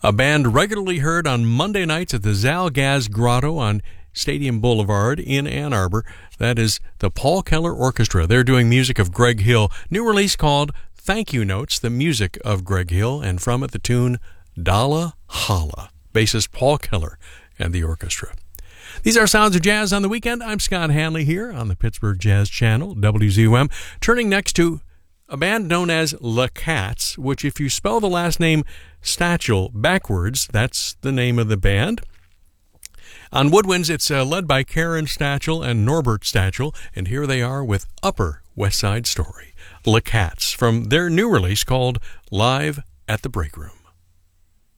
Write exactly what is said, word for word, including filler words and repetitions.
A band regularly heard on Monday nights at the Zalgaz Grotto on Stadium Boulevard in Ann Arbor. That is the Paul Keller Orchestra. They're doing music of Greg Hill. New release called Thank You Notes, the music of Greg Hill, and from it the tune Dalla Holla. Bassist Paul Keller and the orchestra. These are Sounds of Jazz on the Weekend. I'm Scott Hanley here on the Pittsburgh Jazz Channel, W Z U M. Turning next to a band known as Le Cats, which if you spell the last name Stachel backwards, that's the name of the band. On Woodwinds, it's uh, led by Karen Stachel and Norbert Stachel, and here they are with Upper West Side Story. Le Cats from their new release called Live at the Break Room.